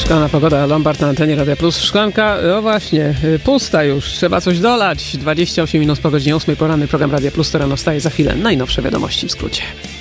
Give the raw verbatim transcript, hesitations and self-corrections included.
Szklana pogoda, Lombard na antenie Radia Plus. Szklanka, no właśnie, pusta już. Trzeba coś dolać. dwadzieścia osiem minut po godzinie ósmej. Poranny program Radia Plus. To rano wstaje za chwilę. Najnowsze wiadomości w skrócie.